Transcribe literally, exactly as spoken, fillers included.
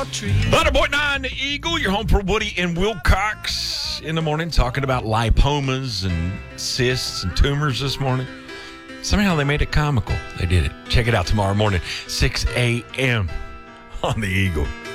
one hundred point nine The Eagle, your home for Woody and Wilcox in the morning, talking about lipomas and cysts and tumors this morning. Somehow they made it comical. They did it. Check it out tomorrow morning, six a.m. on The Eagle.